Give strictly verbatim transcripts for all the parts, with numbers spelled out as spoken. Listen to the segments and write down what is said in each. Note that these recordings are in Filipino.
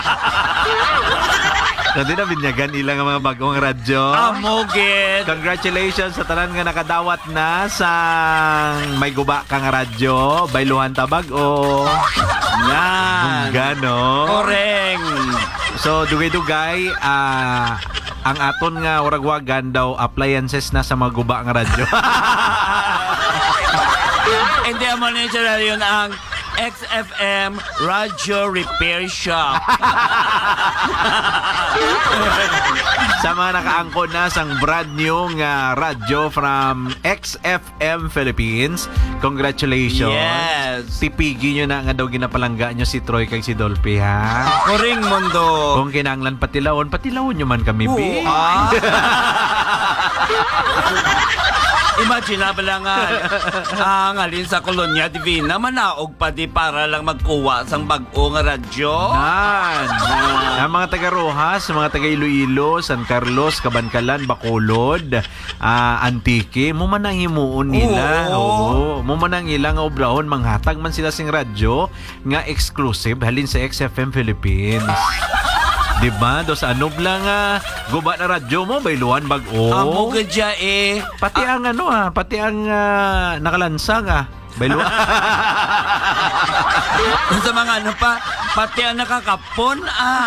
Hindi na binyagan ilang mga bagong radyo. Amogit. Congratulations sa tanan nga nakadawat na sa may guba kang radyo. Bailuhan tabag o Yan. gano. Koreng. So dugay-dugay ah ang aton nga uragwagan daw appliances na sa mga guba nga radyo. Hindi mo na yun ang X F M Radio Repair Shop. Sa mga nakaangkon na sang brand new nga radyo from X F M Philippines, congratulations. Yes. Tipigi nyo na nga daw ginapalangga nyo si Troy kag si Dolphy, ha? Koring mundo. Kung kinanglan patilawon, patilawon nyo man kami, B. Ah. Imagine na lang nga ang alin sa Kolonya Divina manaog pa di para lang magkuha sang bag-o nga radyo. Nan. Ang mga taga Rojas, mga taga Iloilo, San Carlos, Cabancalan, Bacolod, uh, Antique, mo man ang himuon nila. Oo. Oo. Mo man ang ilang obrahon, manghatag man sila sing radyo nga exclusive halin sa X F M Philippines. Diba? Do sa anob lang nga guba na radyo mo, bailuan bag-o. Amo gadya eh. Pati ang ano ah, pati ang uh, nakalansang ah. Bailuan. Sa mga ano pa, pati ang nakakapon ah.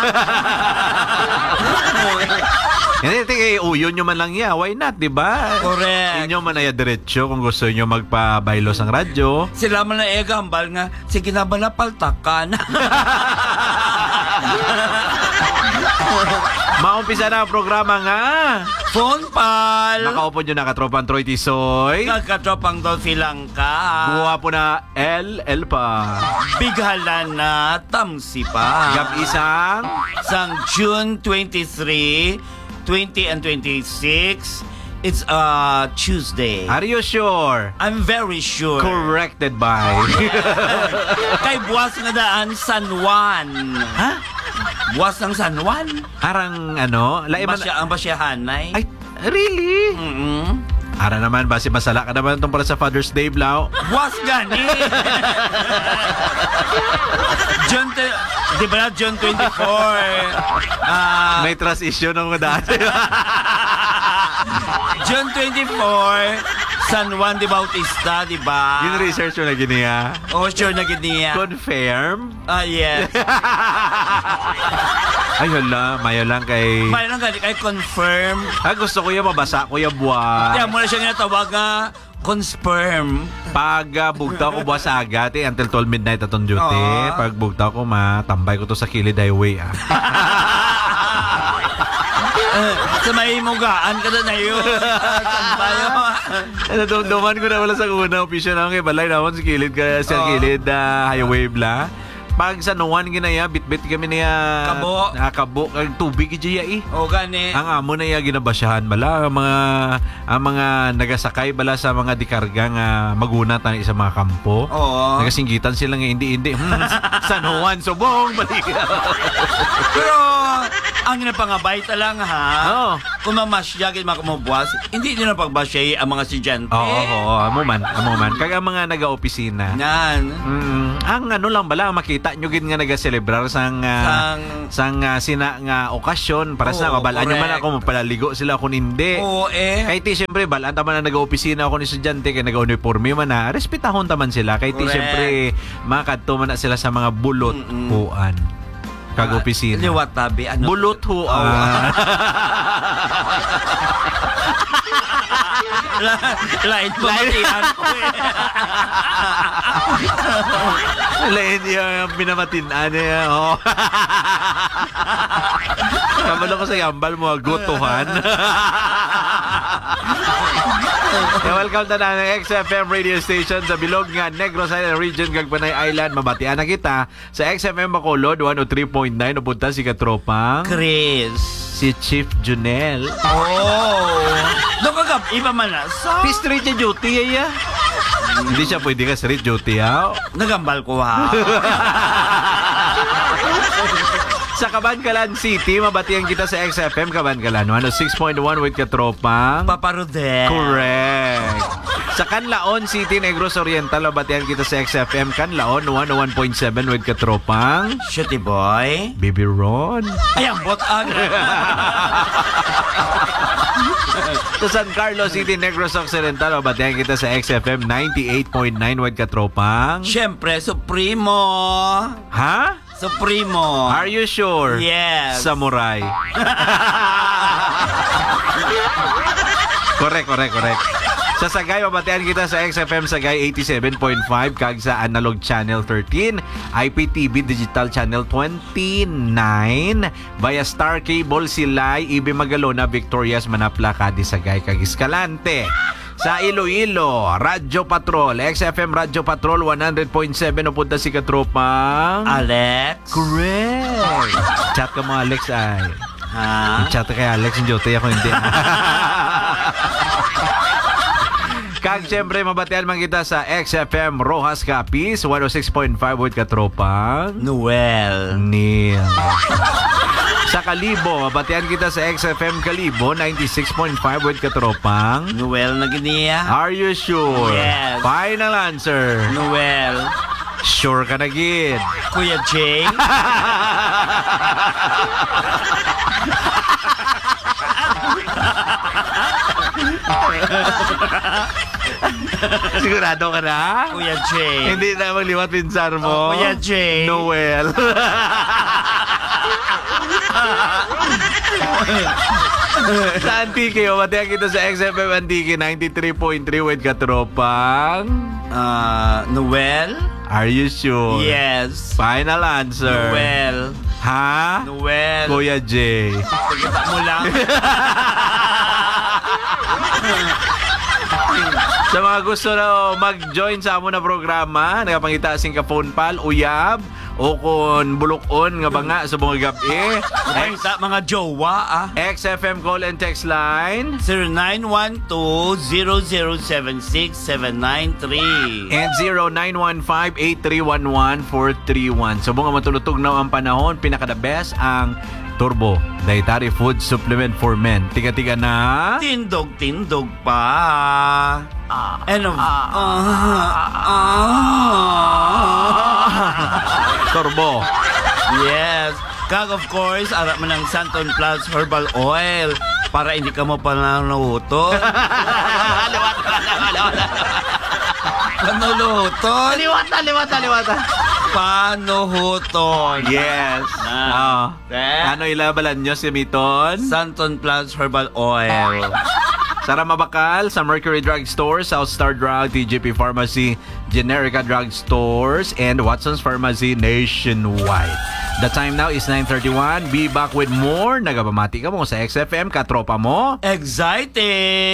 Hindi, tingay, uyo nyo man lang ya. Why not, diba? Correct. Inyo man ay diretsyo kung gusto nyo magpabaylo sang radyo. Sila man na egambal nga, sige na ba na paltakan? Maumpisa na ang programa nga. Phone pal. Nakaupo nyo na katropang Troy Tisoy. Nagkatropang Dolphy lang ka. Buha po na L L pa. Bighalan na tamsi pa. Gab isang Sang June twenty-three, twenty and twenty-six, it's uh Tuesday. Are you sure? I'm very sure. Corrected by Kay buwas nga daan San Juan. Ha? Buwas ng San Juan. Arang ano? Laim man... Basya, ang basyahanay. Ay, really? Mm-mm. Ara naman, basi masala ka naman itong para sa Father's Day, Blau. Buwas gani. June, te- di ba na June twenty-four? Ah, May trust issue ng mga dati. June twenty-four, San Juan de Bautista, di ba? Yung research mo na giniya. Oh, sure na giniya. Confirm. Ah, yes. Ay, hala. Mayo lang kay... May lang gani kay confirm. Ah, gusto ko yung mabasa ko yung buwan. Kaya mo na siya nga tawag nga confirm. Pag uh, bugtaw ko buwas agad, eh, until twelve midnight atong duty. Oo. Pag bugtaw ko, matambay ko to sa Kilid Highway, ah. Uh, sa may mugaan ka na yun. Saan ba yun? Nadumduman ko na wala sa una. Opisyon naman kay Balay naman sa Kilid, kaya sa Oo. Kilid uh, Highway bla. Pag sa nuwan ginaya, bit-bit kami niya... Kabo. Nakakabo. Ang tubig ijaya eh. O gani. Ang amo na iya ginabasyahan bala ang mga ang mga nagasakay bala sa mga dikarga nga magunat ang isa mga kampo. Oo. Nagasinggitan sila nga hindi-hindi. Hmm, San Juan subong balik. Pero ang napangabay talang ha. Oo. Kung mamasyagin mga kumubuwas, hindi din na pagbasyay ang mga estudyante. Oo, oo, amo man, amo man. Kag ang mga naga-opisina. Yan. Mm, ang ano lang bala makita nyo gid nga naga-celebrar sang uh, Sang sang uh, sina nga okasyon para sa Oo, mabalaan nyo man correct. ako mapalaligo sila kung hindi. Oo eh. Kay ti siyempre balaan taman na nag-opisina ako ni estudyante kay nag-uniforme man na respetahon taman sila kay ti Correct. siyempre makadto man na sila sa mga bulot Mm-mm. huan kag opisina. Liwat tabi. Ano? Bulot huan. Lain pamatian ko eh. Lain yung binamatinan niya. Oh. Kabalo ko sa yambal mo, gotohan. Yeah, welcome to na ng X F M radio station sa bilog nga Negros Island Region kag Panay Island. Mabatian na kita sa X F M Bacolod one oh three point nine. Upunta si Katropang Chris. si Chief Junel. Oh. Doon kagab, iba man na. So, Pi street niya duty ya. Hindi siya pwede ka street duty ha. nagambal ko ha. Sa Cabancalan City, mabatian kita sa X F M Cabancalan one oh six point one with Katropang. Paparode. Correct. Sa Canlaon City, Negros Oriental, babatian kita sa X F M Canlaon one oh one point seven with katropang Shitty boy. Baby Ron. Ayan, bot agad. Sa San Carlos City, Negros Occidental, babatian kita sa X F M ninety-eight point nine with katropang Siyempre, Supremo. Ha? Supremo. Are you sure? Yes. Samurai. Correct, correct, correct. Sa Sagay, babatian kita sa X F M Sagay eighty-seven point five, kag sa Analog Channel thirteen, I P T V Digital Channel twenty-nine, via Star Cable Silay, Ibi Magalona, Victorias, Manapla, Cadiz, Sagay, kag Escalante. Sa Iloilo, Radyo Patrol, X F M Radyo Patrol one hundred point seven, upunta si katropang Alex. Correct. Chat ka mo, Alex, ay. Ha? Chat ka kay Alex, yung jote ako hindi. Kag siyempre, mabatian man kita sa X F M Rojas Capiz one oh six point five with katropang Noel. Neil. Sa Kalibo, mabatian kita sa X F M Kalibo ninety-six point five with katropang Noel na giniya. Are you sure? Yes. Final answer. Noel. Sure ka na, gid. Kuya Jay. Sigurado ka na? Kuya Jay. Hindi na magliwat pinsar mo. Oh, Kuya Jay. Noel. Sa Antique, mabatian kita sa X F M Antique ninety-three point three with katropang Ah, Noel? Are you sure? Yes. Final answer. Noel. Ha? Noel. Kuya J. Pagkita mo lang. Sa mga gusto na mag-join sa amo na programa, nagapangita sing ka phone pal, uyab, o kung bulukon nga ba nga sa mga gabi. Ay, sa mga jowa, ah. X F M call and text line zero nine one two zero zero seven six seven nine three. and zero nine one five eight three one one four three one. So mga matulutog na ang panahon, pinaka the best ang Turbo Dietary Food Supplement for Men. Tiga-tiga na Tindog-tindog pa. And of... Ah, ah. Turbo. Yes. Kag of course, ara man ng Santon Plus Herbal Oil para hindi ka mo pananaluto. Panuluton. Liwata, liwata, liwata. Panuhuton. Yes. Ah. Oh. Eh? Ano ilabalan nyo si Miton? Santon Plus Herbal Oil. Sa Ramabakal, sa Mercury Drug Store, South Star Drug, T J P Pharmacy, Generica Drug Stores, and Watson's Pharmacy nationwide. The time now is nine thirty-one. Be back with more. Nagabamati ka mo sa X F M, katropa mo. Exciting!